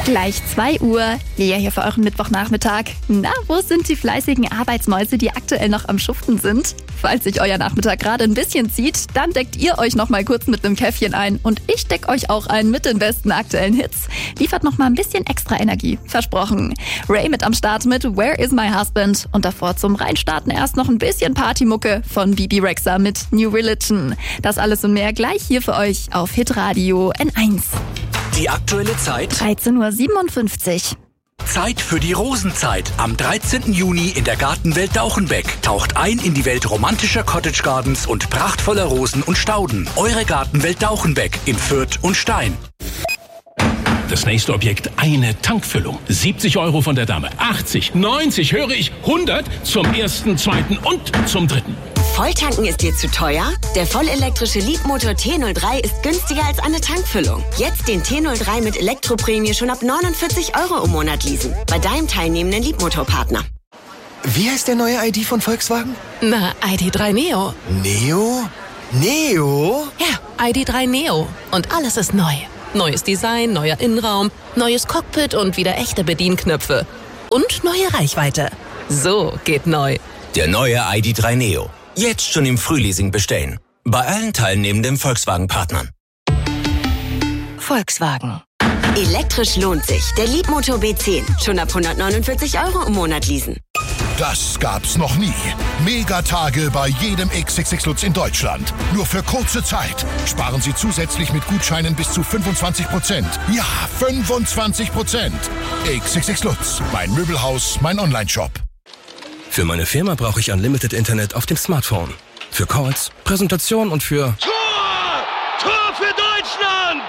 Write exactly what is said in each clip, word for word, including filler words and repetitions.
Gleich zwei Uhr, Lea hier für euren Mittwochnachmittag. Na, wo sind die fleißigen Arbeitsmäuse, die aktuell noch am Schuften sind? Falls sich euer Nachmittag gerade ein bisschen zieht, dann deckt ihr euch noch mal kurz mit einem Käffchen ein und ich deck euch auch ein mit den besten aktuellen Hits. Liefert noch mal ein bisschen extra Energie, versprochen. Ray mit am Start mit Where is my husband? Und davor zum Reinstarten erst noch ein bisschen Partymucke von Bibi Rexha mit New Religion. Das alles und mehr gleich hier für euch auf Hitradio N eins. Die aktuelle Zeit? dreizehn Uhr siebenundfünfzig. Zeit für die Rosenzeit. Am dreizehnten Juni in der Gartenwelt Dauchenbeck. Taucht ein in die Welt romantischer Cottage Gardens und prachtvoller Rosen und Stauden. Eure Gartenwelt Dauchenbeck in Fürth und Stein. Das nächste Objekt, eine Tankfüllung. siebzig Euro von der Dame. achtzig, neunzig, höre ich, hundert zum ersten, zweiten und zum dritten. Volltanken ist dir zu teuer? Der vollelektrische Leapmotor T null drei ist günstiger als eine Tankfüllung. Jetzt den T null drei mit Elektroprämie schon ab neunundvierzig Euro im Monat leasen. Bei deinem teilnehmenden Leapmotor-Partner. Wie heißt der neue I D von Volkswagen? Na, I D drei Neo. Neo? Neo? Ja, I D drei Neo. Und alles ist neu. Neues Design, neuer Innenraum, neues Cockpit und wieder echte Bedienknöpfe. Und neue Reichweite. So geht neu. Der neue I D drei Neo. Jetzt schon im Frühleasing bestellen. Bei allen teilnehmenden Volkswagen-Partnern. Volkswagen. Elektrisch lohnt sich. Der Leapmotor B zehn. Schon ab hundertneunundvierzig Euro im Monat leasen. Das gab's noch nie. Megatage bei jedem X X X Lutz in Deutschland. Nur für kurze Zeit. Sparen Sie zusätzlich mit Gutscheinen bis zu fünfundzwanzig Prozent. Ja, fünfundzwanzig Prozent. X X X Lutz. Mein Möbelhaus, mein Onlineshop. Für meine Firma brauche ich Unlimited Internet auf dem Smartphone. Für Calls, Präsentation und für... Tor! Tor für Deutschland!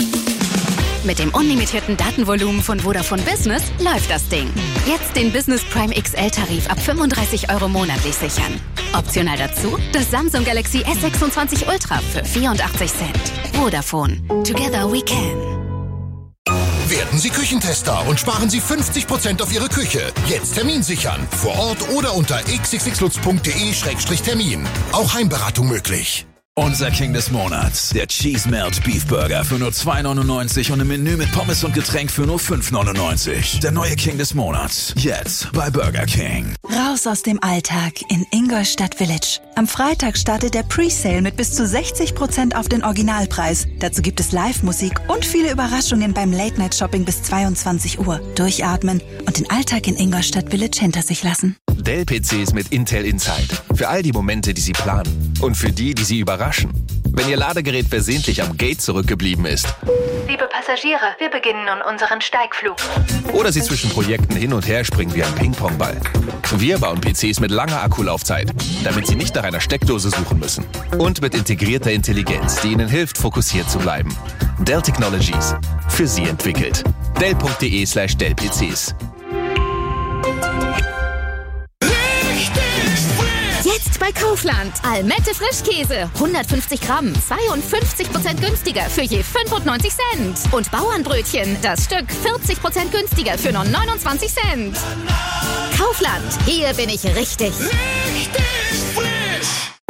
Mit dem unlimitierten Datenvolumen von Vodafone Business läuft das Ding. Jetzt den Business Prime X L-Tarif ab fünfunddreißig Euro monatlich sichern. Optional dazu das Samsung Galaxy S sechsundzwanzig Ultra für vierundachtzig Cent. Vodafone. Together we can. Werden Sie Küchentester und sparen Sie fünfzig Prozent auf Ihre Küche. Jetzt Termin sichern. Vor Ort oder unter x x x lutz punkt de Schrägstrich Termin. Auch Heimberatung möglich. Unser King des Monats, der Cheese Melt Beef Burger für nur zwei neunundneunzig und im Menü mit Pommes und Getränk für nur fünf neunundneunzig. Der neue King des Monats, jetzt bei Burger King. Raus aus dem Alltag in Ingolstadt Village. Am Freitag startet der Presale mit bis zu sechzig Prozent auf den Originalpreis. Dazu gibt es Live-Musik und viele Überraschungen beim Late-Night-Shopping bis zweiundzwanzig Uhr. Durchatmen und den Alltag in Ingolstadt Village hinter sich lassen. Dell-P Cs mit Intel Inside. Für all die Momente, die Sie planen. Und für die, die Sie überraschen. Wenn Ihr Ladegerät versehentlich am Gate zurückgeblieben ist. Liebe Passagiere, wir beginnen nun unseren Steigflug. Oder Sie zwischen Projekten hin und her springen wie ein Ping-Pong-Ball. Wir bauen P Cs mit langer Akkulaufzeit, damit Sie nicht nach einer Steckdose suchen müssen. Und mit integrierter Intelligenz, die Ihnen hilft, fokussiert zu bleiben. Dell Technologies. Für Sie entwickelt. Dell punkt de slash Dell P Cs. Jetzt bei Kaufland. Almette Frischkäse. hundertfünfzig Gramm. zweiundfünfzig Prozent günstiger für je fünfundneunzig Cent. Und Bauernbrötchen. Das Stück vierzig Prozent günstiger für nur neunundzwanzig Cent. Kaufland. Hier bin ich richtig. Richtig frisch.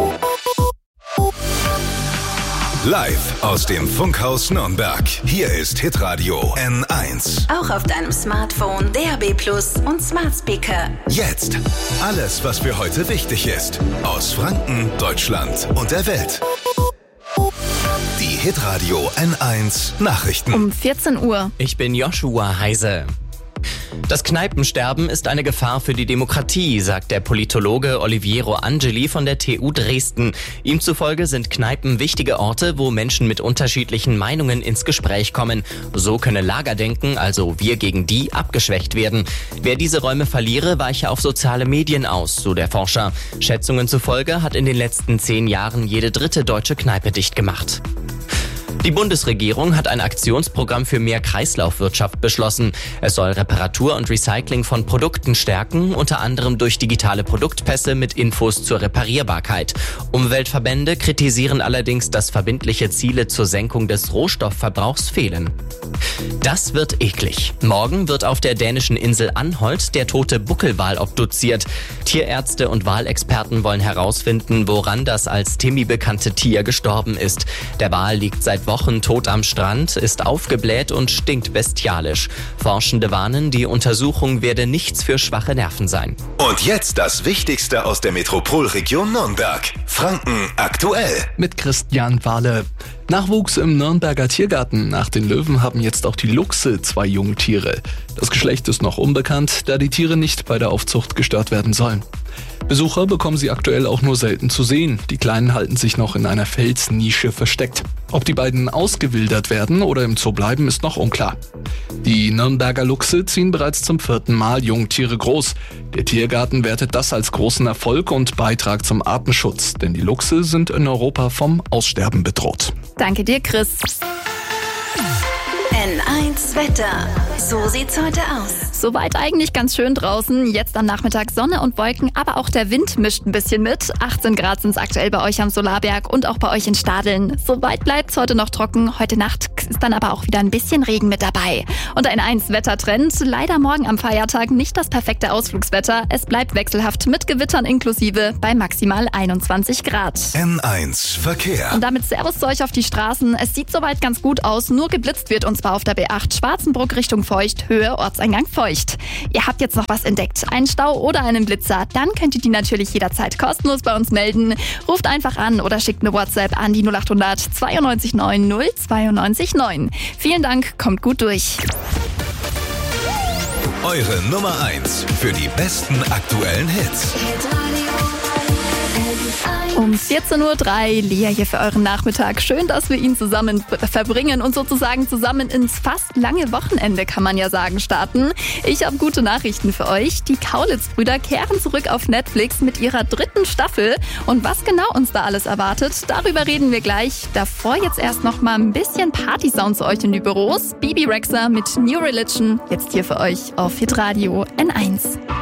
Live aus dem Funkhaus Nürnberg. Hier ist Hitradio N eins. Auch auf deinem Smartphone, D A B Plus und Smart Speaker. Jetzt alles, was für heute wichtig ist. Aus Franken, Deutschland und der Welt. Die Hitradio N eins Nachrichten. Um vierzehn Uhr. Ich bin Joshua Heise. Das Kneipensterben ist eine Gefahr für die Demokratie, sagt der Politologe Oliviero Angeli von der T U Dresden. Ihm zufolge sind Kneipen wichtige Orte, wo Menschen mit unterschiedlichen Meinungen ins Gespräch kommen. So könne Lagerdenken, also wir gegen die, abgeschwächt werden. Wer diese Räume verliere, weiche auf soziale Medien aus, so der Forscher. Schätzungen zufolge hat in den letzten zehn Jahren jede dritte deutsche Kneipe dicht gemacht. Die Bundesregierung hat ein Aktionsprogramm für mehr Kreislaufwirtschaft beschlossen. Es soll Reparatur und Recycling von Produkten stärken, unter anderem durch digitale Produktpässe mit Infos zur Reparierbarkeit. Umweltverbände kritisieren allerdings, dass verbindliche Ziele zur Senkung des Rohstoffverbrauchs fehlen. Das wird eklig. Morgen wird auf der dänischen Insel Anholt der tote Buckelwal obduziert. Tierärzte und Walexperten wollen herausfinden, woran das als Timmy bekannte Tier gestorben ist. Der Wal liegt seit Wochen tot am Strand, ist aufgebläht und stinkt bestialisch. Forschende warnen, die Untersuchung werde nichts für schwache Nerven sein. Und jetzt das Wichtigste aus der Metropolregion Nürnberg. Franken aktuell. Mit Christian Wahle. Nachwuchs im Nürnberger Tiergarten. Nach den Löwen haben jetzt auch die Luchse zwei Jungtiere. Das Geschlecht ist noch unbekannt, da die Tiere nicht bei der Aufzucht gestört werden sollen. Besucher bekommen sie aktuell auch nur selten zu sehen. Die Kleinen halten sich noch in einer Felsnische versteckt. Ob die beiden ausgewildert werden oder im Zoo bleiben, ist noch unklar. Die Nürnberger Luchse ziehen bereits zum vierten Mal Jungtiere groß. Der Tiergarten wertet das als großen Erfolg und Beitrag zum Artenschutz, denn die Luchse sind in Europa vom Aussterben bedroht. Danke dir, Chris. N eins Wetter. So sieht's heute aus. Soweit eigentlich ganz schön draußen. Jetzt am Nachmittag Sonne und Wolken, aber auch der Wind mischt ein bisschen mit. achtzehn Grad sind es aktuell bei euch am Solarberg und auch bei euch in Stadeln. Soweit bleibt's heute noch trocken. Heute Nacht ist dann aber auch wieder ein bisschen Regen mit dabei. Und ein eins Wettertrend. Leider morgen am Feiertag nicht das perfekte Ausflugswetter. Es bleibt wechselhaft mit Gewittern inklusive bei maximal einundzwanzig Grad. N eins Verkehr. Und damit Servus zu euch auf die Straßen. Es sieht soweit ganz gut aus, nur geblitzt wird und zwar auf der B acht Schwarzenbruck Richtung Feucht, Höhe Ortseingang Feucht. Ihr habt jetzt noch was entdeckt, einen Stau oder einen Blitzer, dann könnt ihr die natürlich jederzeit kostenlos bei uns melden. Ruft einfach an oder schickt eine WhatsApp an die null acht hundert zweiundneunzig neun null zweiundneunzig neun. Vielen Dank, kommt gut durch. Eure Nummer eins für die besten aktuellen Hits. Um vierzehn Uhr drei, Lea hier für euren Nachmittag. Schön, dass wir ihn zusammen verbringen und sozusagen zusammen ins fast lange Wochenende, kann man ja sagen, starten. Ich habe gute Nachrichten für euch. Die Kaulitz-Brüder kehren zurück auf Netflix mit ihrer dritten Staffel. Und was genau uns da alles erwartet, darüber reden wir gleich. Davor jetzt erst noch mal ein bisschen Party-Sound zu euch in die Büros. Bibi Rexha mit New Religion, jetzt hier für euch auf Hitradio N eins.